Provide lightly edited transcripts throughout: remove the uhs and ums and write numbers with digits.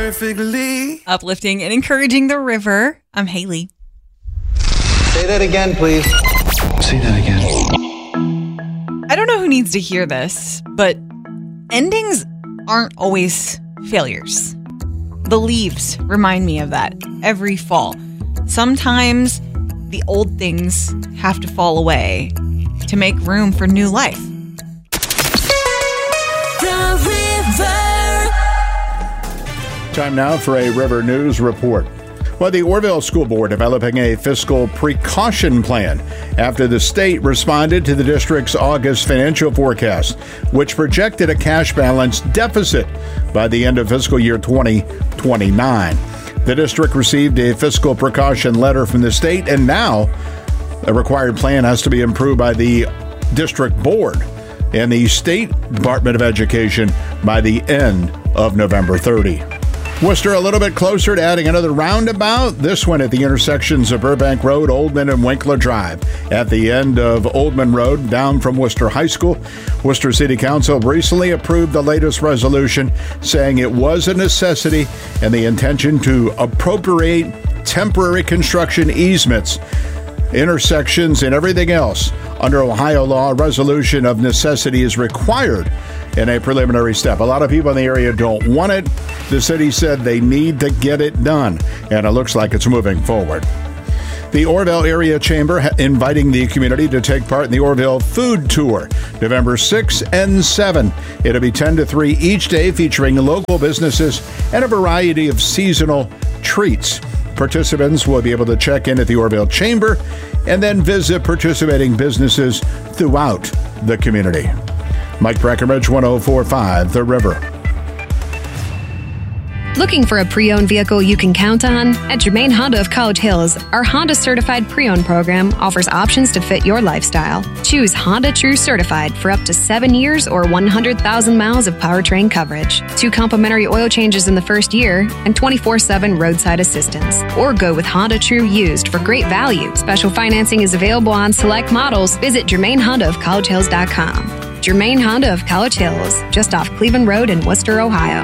perfectly. Uplifting and encouraging the river. I'm Haley. Say that again, please. Say that again. I don't know who needs to hear this, but endings aren't always failures. The leaves remind me of that every fall. Sometimes the old things have to fall away to make room for new life. The River. Time now for a River News Report. Well, the Orrville School Board developing a fiscal precaution plan after the state responded to the district's August financial forecast, which projected a cash balance deficit by the end of fiscal year 2029. The district received a fiscal precaution letter from the state, and now a required plan has to be approved by the district board and the State Department of Education by the end of November 30. Worcester a little bit closer to adding another roundabout, this one at the intersections of Burbank Road, Oldman, and Winkler Drive. At the end of Oldman Road, down from Worcester High School, Worcester City Council recently approved the latest resolution, saying it was a necessity and the intention to appropriate temporary construction easements, intersections, and everything else. Under Ohio law, a resolution of necessity is required in a preliminary step. A lot of people in the area don't want it. The city said they need to get it done, and it looks like it's moving forward. The Orrville Area Chamber inviting the community to take part in the Orrville Food Tour, November 6 and 7. It'll be 10 to 3 each day, featuring local businesses and a variety of seasonal treats. Participants will be able to check in at the Orrville Chamber and then visit participating businesses throughout the community. Mike Breckenridge, 104.5 The River. Looking for a pre-owned vehicle you can count on? At Germain Honda of College Hills, our Honda Certified Pre-Owned program offers options to fit your lifestyle. Choose Honda True Certified for up to 7 years or 100,000 miles of powertrain coverage, 2 complimentary oil changes in the first year, and 24/7 roadside assistance. Or go with Honda True Used for great value. Special financing is available on select models. Visit GermainHondaofCollegeHills.com. Germain Honda of College Hills, just off Cleveland Road in Worcester, Ohio.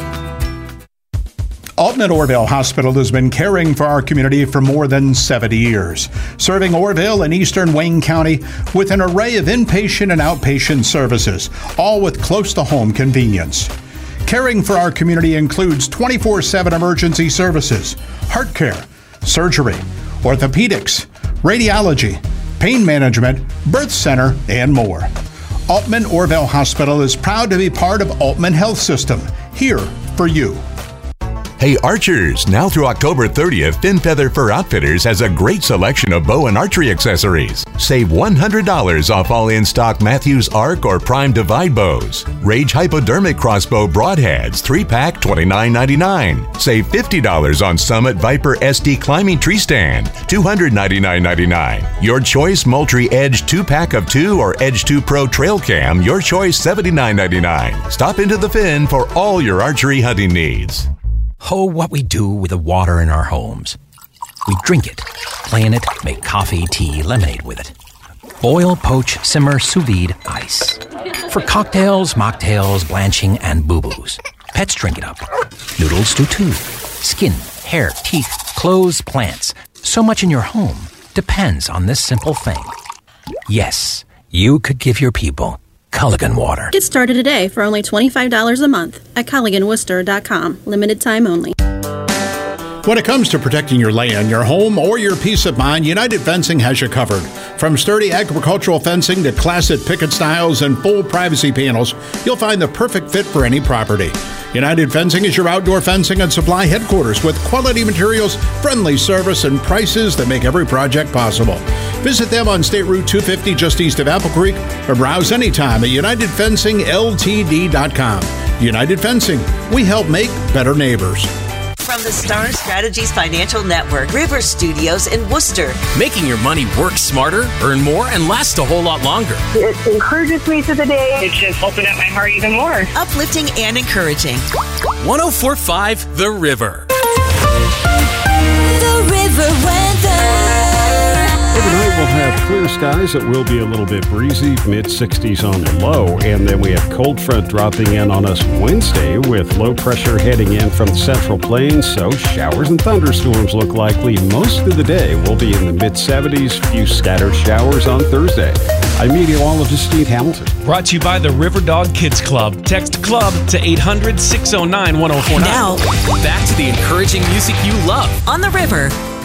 Altman Orrville Hospital has been caring for our community for more than 70 years, serving Orrville and eastern Wayne County with an array of inpatient and outpatient services, all with close-to-home convenience. Caring for our community includes 24/7 emergency services, heart care, surgery, orthopedics, radiology, pain management, birth center, and more. Altman Orrville Hospital is proud to be part of Altman Health System, here for you. Hey Archers, now through October 30th, Fin Feather Fur Outfitters has a great selection of bow and archery accessories. Save $100 off all in-stock Matthews Arc or Prime Divide bows. Rage Hypodermic Crossbow Broadheads, 3-pack, $29.99. Save $50 on Summit Viper SD Climbing Tree Stand, $299.99. Your Choice Moultrie Edge 2-pack of 2 or Edge 2 Pro Trail Cam, your choice, $79.99. Stop into the Fin for all your archery hunting needs. Oh, what we do with the water in our homes. We drink it, play in it, make coffee, tea, lemonade with it. Boil, poach, simmer, sous vide, ice. For cocktails, mocktails, blanching, and boo-boos. Pets drink it up. Noodles do too. Skin, hair, teeth, clothes, plants. So much in your home depends on this simple thing. Yes, you could give your people Culligan water. Get started today for only $25 a month at CulliganWorcester.com. Limited time only. When it comes to protecting your land, your home, or your peace of mind, United Fencing has you covered. From sturdy agricultural fencing to classic picket styles and full privacy panels, you'll find the perfect fit for any property. United Fencing is your outdoor fencing and supply headquarters with quality materials, friendly service, and prices that make every project possible. Visit them on State Route 250 just east of Apple Creek or browse anytime at UnitedFencingLTD.com. United Fencing, we help make better neighbors. From the Star Strategies Financial Network, River Studios in Worcester. Making your money work smarter, earn more, and last a whole lot longer. It encourages me through the day. It just opened up my heart even more. Uplifting and encouraging. 104.5 The River. The River weather. Overnight, we'll have clear skies. It will be a little bit breezy, mid-60s on the low. And then we have cold front dropping in on us Wednesday with low pressure heading in from the Central Plains. So showers and thunderstorms look likely most of the day. We'll be in the mid-70s, few scattered showers on Thursday. I'm meteorologist Steve Hamilton. Brought to you by the River Dog Kids Club. Text CLUB to 800-609-1049. Now, back to the encouraging music you love on the river.